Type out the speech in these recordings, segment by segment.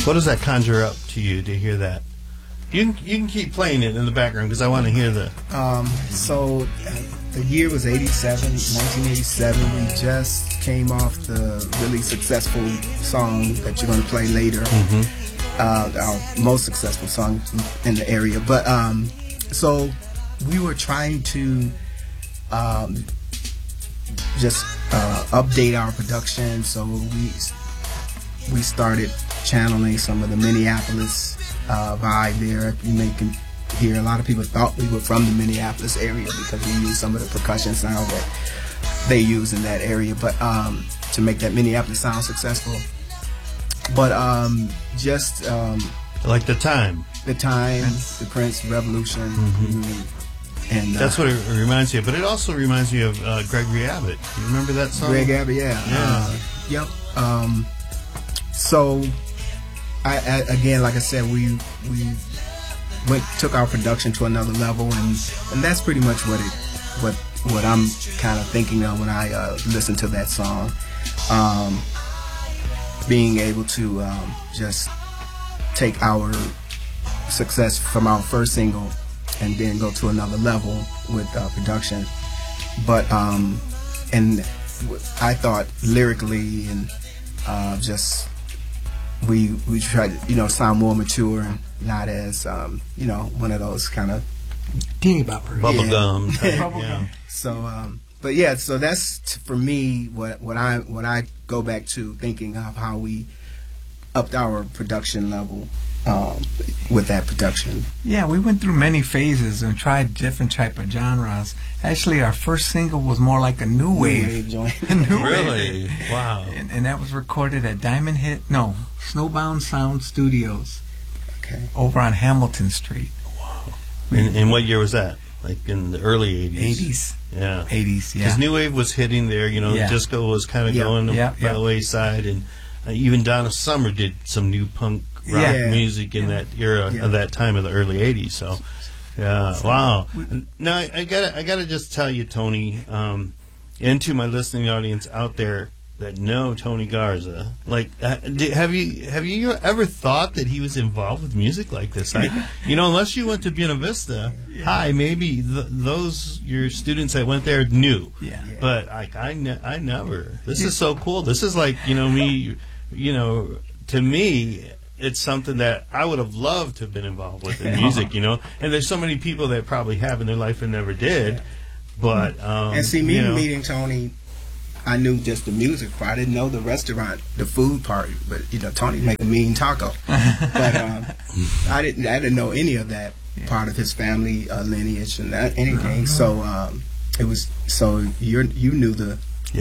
What does that conjure up to you to hear that? You can keep playing it in the background because I want to hear the. So the year was 1987. We just came off the really successful song that you're going to play later. Our most successful song in the area. But so we were trying to just update our production. So we started channeling some of the Minneapolis vibe there. You can hear a lot of people thought we were from the Minneapolis area because we used some of the percussion sound that they use in that area, but to make that Minneapolis sound successful. But just like the Prince Revolution, and that's what it reminds you of. But it also reminds me of Gregory Abbott. You remember that song? Greg Abbott, yeah. Yep. So, I again, like I said, we took our production to another level, and that's pretty much what I'm kind of thinking of when I listen to that song. Being able to just take our success from our first single and then go to another level with production. But and I thought lyrically and just we tried to sound more mature and not as one of those kind of teeny boppers, bubblegum. Yeah. So but yeah, so that's for me what I go back to thinking of how we upped our production level with that production. Yeah, we went through many phases and tried different type of genres. Actually, our first single was more like a new wave joint. Really? Wow. And that was recorded at Snowbound Sound Studios. Okay. Over on Hamilton Street. Wow. And what year was that? Like in the early 80s? 80s. Yeah. 80s, yeah. Because new wave was hitting there, disco was kind of going by the wayside, and even Donna Summer did some new punk rock music in that era of that time of the early 80s. So, yeah, wow. Now, I gotta just tell you, Tony, and to my listening audience out there that know Tony Garza, like, have you ever thought that he was involved with music like this? Unless you went to Buena Vista High, maybe those your students that went there knew. Yeah. But like I never. This is so cool. This is like me. To me, it's something that I would have loved to have been involved with in music. And there's so many people that probably have in their life and never did. But and see, meeting Tony, I knew just the music part. I didn't know the restaurant, the food part. But Tony make a mean taco. But I didn't know any of that part of his family lineage and anything. So it was you knew the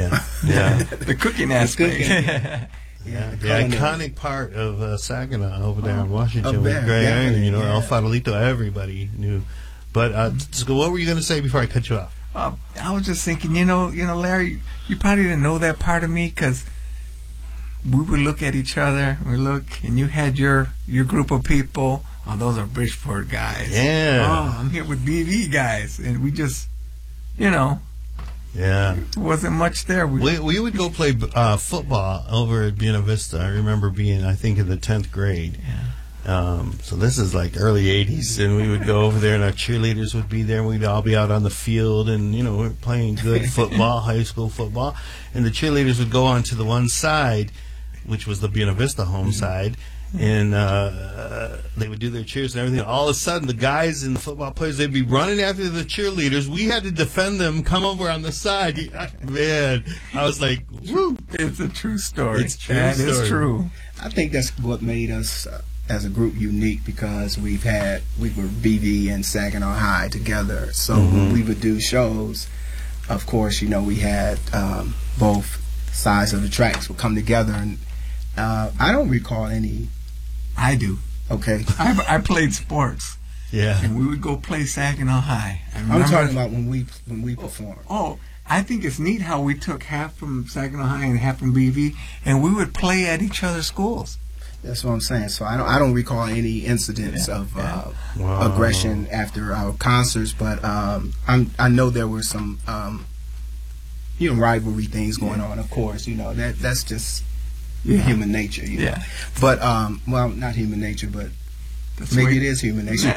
the cooking aspect. The iconic part of Saginaw over there in Washington with Gray Iron. El Farolito, everybody knew. But so what were you going to say before I cut you off? I was just thinking, Larry, you probably didn't know that part of me because we would look at each other, and you had your group of people. Oh, those are Bridgeport guys. Yeah. Oh, I'm here with BV guys, and we just, Yeah. There wasn't much there. We would go play football over at Buena Vista. I remember being, I think, in the 10th grade. Yeah. So this is like early 80s, and we would go over there, and our cheerleaders would be there, and we'd all be out on the field, and, we're playing good football, high school football, and the cheerleaders would go on to the one side, which was the Buena Vista home side, and they would do their cheers and everything. All of a sudden, the guys and the football players, they'd be running after the cheerleaders. We had to defend them, come over on the side. Man, I was like, woo. It's a true story. It's true. That is true. I think that's what made us as a group unique, because we were BV and Saginaw High together. So when we would do shows, of course, we had both sides of the tracks would come together, and I don't recall any. I do. Okay. I played sports. Yeah. And we would go play Saginaw High. I'm talking about when we performed. Oh, I think it's neat how we took half from Saginaw High and half from BV, and we would play at each other's schools. That's what I'm saying. So I don't recall any incidents of aggression after our concerts, but I know there were some rivalry things going on. Of course, that's just human nature. But well, not human nature, but maybe it is human nature.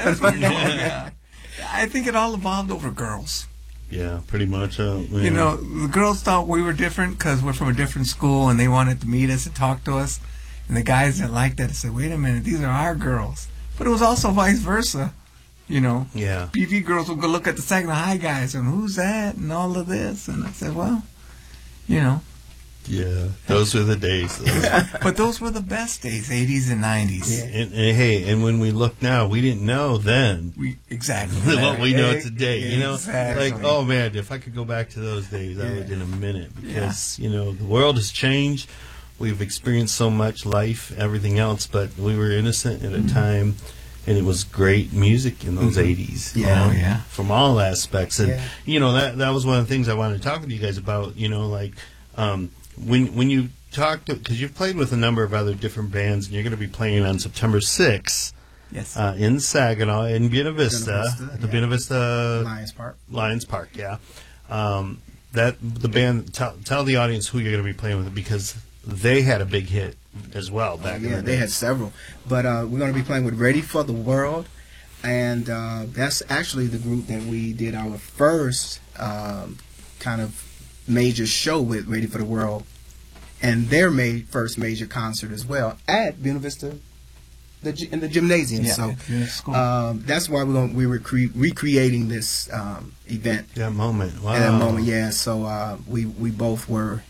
I think it all evolved over girls. Yeah, pretty much. You know, the girls thought we were different because we're from a different school, and they wanted to meet us and talk to us. And the guys didn't like that and said, "Wait a minute, these are our girls." But it was also vice versa. You know, PV girls would go look at the Saginaw High guys and who's that and all of this, and I said, well, you know. Yeah, those were the days. But those were the best days, 80s and 90s. Yeah. And hey, and when we look now, we didn't know then exactly what we know today. You know, exactly. Like, oh man, if I could go back to those days, I would in a minute, because you know the world has changed. We've experienced so much life, everything else, but we were innocent at a time, and it was great music in those 80s. From all aspects. And you know, that was one of the things I wanted to talk with you guys about. You know, like when you talked, because you've played with a number of other different bands, and you're going to be playing on September 6th. Yes. In Saginaw, in Buena Vista, at the Buena Vista Lions Park. That the band, tell the audience who you're going to be playing with, because they had a big hit as well back in the day. They had several. But we're going to be playing with Ready for the World, and that's actually the group that we did our first kind of major show with, Ready for the World, and their first major concert as well at Buena Vista in the gymnasium. So that's why we're recreating this event. That moment. Wow. That moment, yeah. So we both were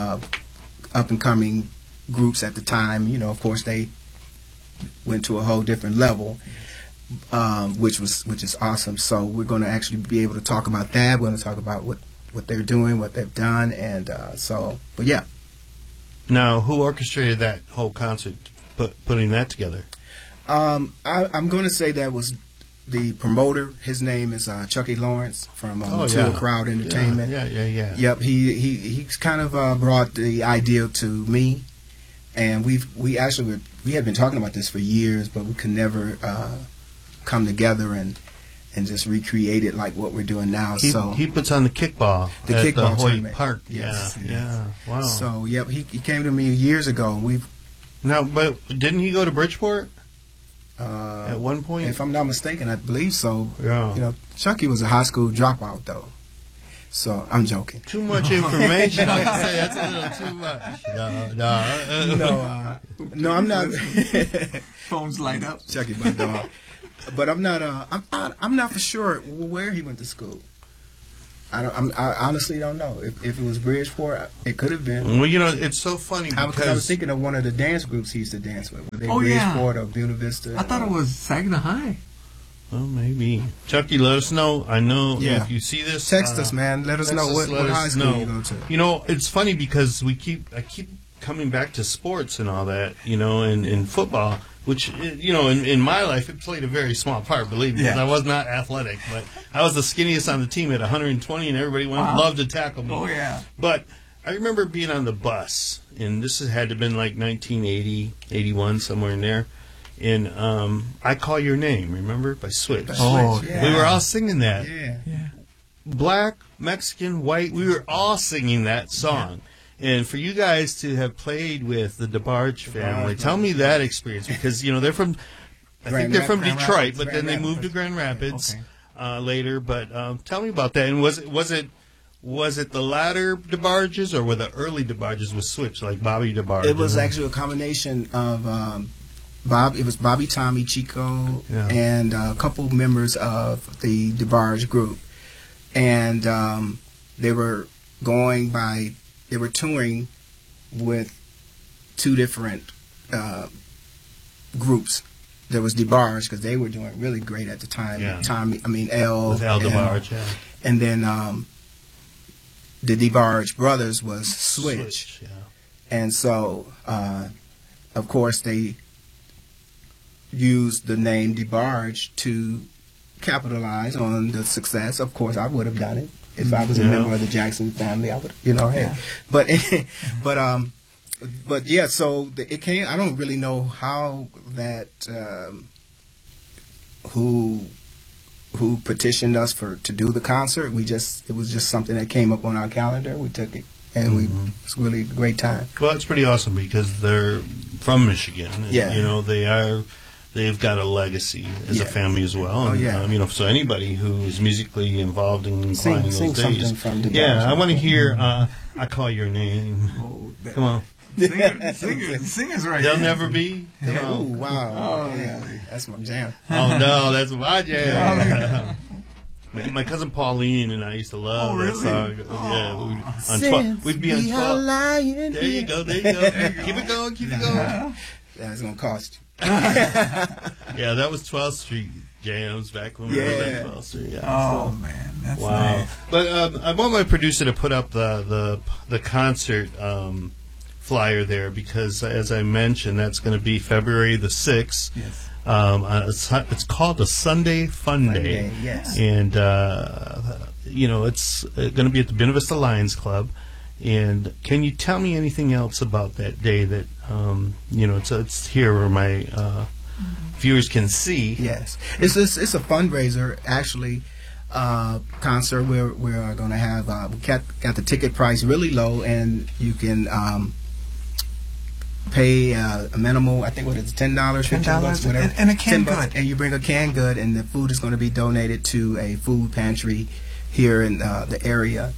up and coming groups at the time. You know, of course, they went to a whole different level, which is awesome. So we're going to actually be able to talk about that. We're going to talk about what they're doing, what they've done, and but yeah. Now, who orchestrated that whole concert, putting that together? I'm going to say that was the promoter. His name is Chucky Lawrence from Tool Crowd Entertainment. Yeah. Yep, he's kind of brought the idea to me, and we had been talking about this for years, but we could never come together and just recreate it like what we're doing now. He puts on the kickball at the Hoyt Park. Yes. Wow. So yep, he came to me years ago, and but didn't he go to Bridgeport? At one point, if I'm not mistaken, I believe so. Yeah. You know, Chucky was a high school dropout, though. So I'm joking. Too much information. Like I say, that's a little too much. No, I'm not. Phones light up. Chucky, my dog. But I'm not. I'm not for sure where he went to school. I honestly don't know. If it was Bridgeport, it could have been. Well, you know, it's so funny because I was thinking of one of the dance groups he used to dance with. Were they Bridgeport or Buena Vista? I thought it was Saginaw High. Well, maybe. Chucky, let us know. I know if you see this. Text us, man. Let us know what high school you go to. You know, it's funny because I keep coming back to sports and all that, you know, and football, which, you know, in my life, it played a very small part, believe me, because I was not athletic. But I was the skinniest on the team at 120, and everybody loved to tackle me. Oh, yeah. But I remember being on the bus, and this had to have been like 1980, 81, somewhere in there. And I Call Your Name, remember, by Switch. Yeah. We were all singing that. Yeah. Black, Mexican, white, we were all singing that song. And for you guys to have played with the DeBarge family, tell me that experience, because you know they're from, I think they're from Detroit, but then they moved to Grand Rapids later. But tell me about that. And was it the latter DeBarges, or were the early DeBarges with Switch, like Bobby DeBarge? It was actually a combination of It was Bobby, Tommy, Chico, and a couple members of the DeBarge group, and they were touring with two different groups. There was DeBarge, because they were doing really great at the time. Yeah. L. With Al DeBarge, And then the DeBarge brothers was Switch. And so, of course, they used the name DeBarge to capitalize on the success. Of course, I would have done it. If I was a member of the Jackson family, I would, But yeah, so it came. I don't really know how that who petitioned us to do the concert. It was just something that came up on our calendar. We took it and it's really a great time. Well, it's pretty awesome because they're from Michigan. And, you know, they've got a legacy as a family as well. And, you know, so anybody who is musically involved and inclined in those days. I want to hear I Call Your Name. Come on. Singers right They'll Never Be. Oh, wow. That's my jam. Oh, no, that's my jam. My cousin Pauline and I used to love that song. We'd be on 12. There you go. Keep it going. That's going to cost you. Yeah, that was 12th Street jams back when we were at 12th Street. Man, that's nice. But I want my producer to put up the concert flyer there because, as I mentioned, that's going to be February the 6th. Yes. It's called the Sunday Fun Day. Yes. And you know, it's going to be at the Buena Vista Lions Club. And can you tell me anything else about that day that you know, it's here where my viewers can see? Yes, it's a fundraiser actually. Concert we're going to have. We got the ticket price really low, and you can pay a minimal. I think what is it, $10, $15, whatever, and a canned good. And you bring a canned good, and the food is going to be donated to a food pantry here in the area.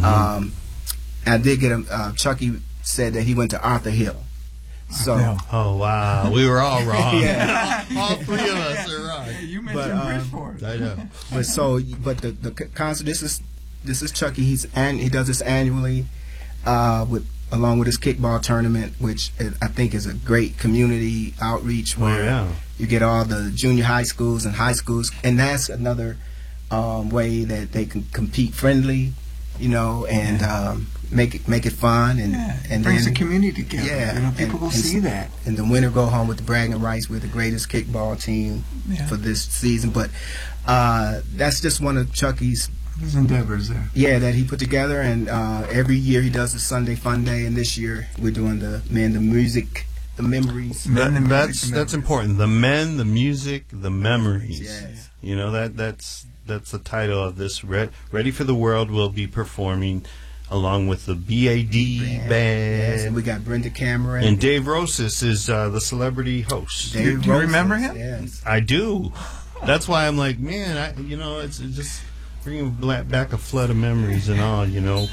I did get Chucky said that he went to Arthur Hill. So, oh wow, we were all wrong. All three of us are wrong. You mentioned Bridgeport. I know. But the concert. This is Chucky. He does this annually, along with his kickball tournament, which I think is a great community outreach where you get all the junior high schools and high schools, and that's another way that they can compete friendly, you know, and make it fun and brings then, the community together. Yeah, you know, people will see that. And the winner go home with the bragging rights. We're the greatest kickball team for this season. But that's just one of Chucky's endeavors there. Yeah, that he put together, and every year he does the Sunday Fun Day, and this year we're doing the music, the memories. That's important. The men, the music, the memories. Yes. You know, that's the title of this. Ready for the World will be performing along with the BAD band. Yes, and we got Brenda Cameron. And Dave Rosas is the celebrity host. Do you remember him? Yes. I do. That's why I'm like, man, it's just bringing back a flood of memories and all, you know.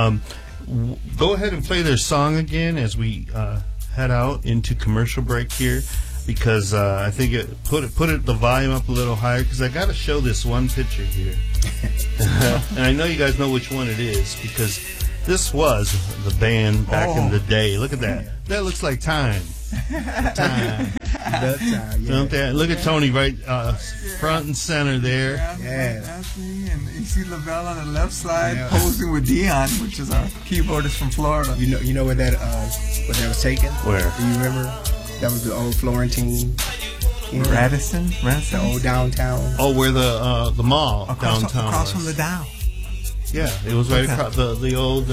Go ahead and play their song again as we head out into commercial break here, because I think put the volume up a little higher, because I got to show this one picture here. And I know you guys know which one it is, because this was the band back in the day. Look at that. That looks like Time. Time. Don't that? Look at Tony right front and center there. And you see Lavelle on the left side posing with Dion, which is our keyboardist from Florida. You know where that was taken? Where? Do you remember? That was the old Florentine. Radisson? The old downtown. Oh, where the mall downtown across from the Dow. Yeah, it was right across the old.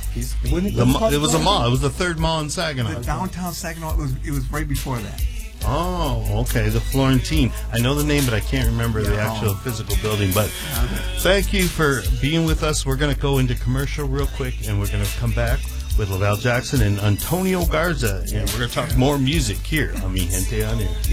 It was a mall. It was the third mall in Saginaw. The downtown Saginaw. It was right before that. Oh, okay. The Florentine. I know the name, but I can't remember the actual physical building. But thank you for being with us. We're going to go into commercial real quick, and we're going to come back with Lavelle Jackson and Antonio Garza, and we're going to talk more music here on Mi Gente On Air.